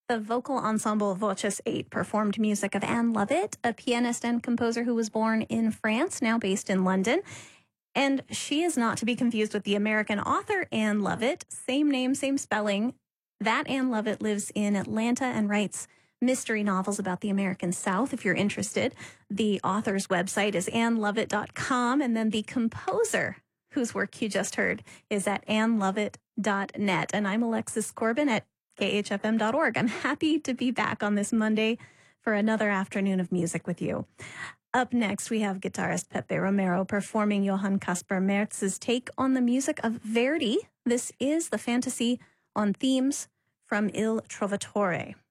The vocal ensemble Voces 8 performed music of Anne Lovett, a pianist and composer who was born in France, now based in London. And she is not to be confused with the American author Anne Lovett. Same name, same spelling. That Anne Lovett lives in Atlanta and writes mystery novels about the American South, if you're interested. The author's website is annelovett.com, and then the composer, whose work you just heard, is at annelovett.net. And I'm Alexis Corbin at khfm.org. I'm happy to be back on this Monday for another afternoon of music with you. Up next, we have guitarist Pepe Romero performing Johann Caspar Merz's take on the music of Verdi. This is the fantasy on themes from Il Trovatore.